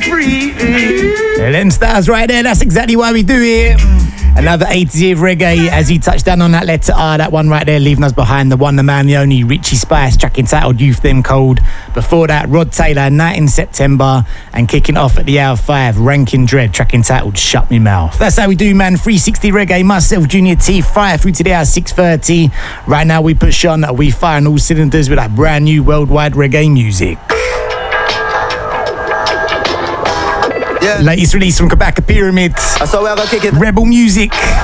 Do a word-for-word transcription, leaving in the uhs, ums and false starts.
free. Them stars right there, that's exactly why we do it. Another eighties of reggae as he touched down on that letter R, that one right there, leaving us behind. The one, the man, the only, Richie Spice, track entitled Youth Them Cold. Before that, Rod Taylor, nineteenth September, and kicking off at the hour five, Rankin Dread, track entitled Shut Me Mouth. That's how we do, man. three sixty reggae, myself, Junior T, fire through to the hour six thirty. Right now we push on, we fire on all cylinders with that brand new worldwide reggae music. Yeah. Latest release from Kabaka Pyramids. So Rebel Music.